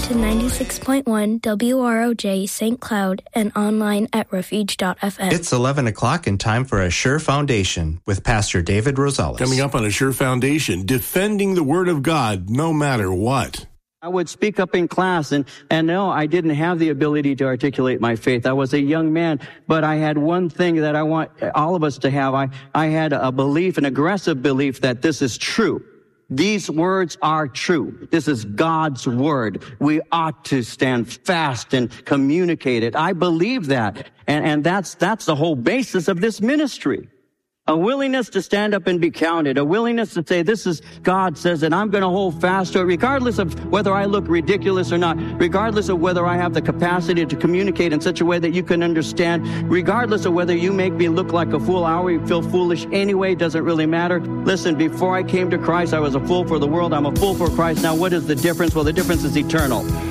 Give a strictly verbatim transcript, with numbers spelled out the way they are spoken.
to ninety-six point one W R O J Saint Cloud and online at refuge dot f m. It's eleven o'clock and time for Assure Foundation with Pastor David Rosales. Coming up on Assure Foundation, defending the Word of God no matter what. I would speak up in class, and, and no, I didn't have the ability to articulate my faith. I was a young man, but I had one thing that I want all of us to have. I, I had a belief, an aggressive belief that this is true. These words are true. This is God's word. We ought to stand fast and communicate it. I believe that. And, and that's, that's the whole basis of this ministry. A willingness to stand up and be counted. A willingness to say, this is God says, and I'm going to hold fast to it, regardless of whether I look ridiculous or not, regardless of whether I have the capacity to communicate in such a way that you can understand, regardless of whether you make me look like a fool, I already feel foolish anyway, doesn't really matter. Listen, before I came to Christ, I was a fool for the world. I'm a fool for Christ. Now, what is the difference? Well, the difference is eternal.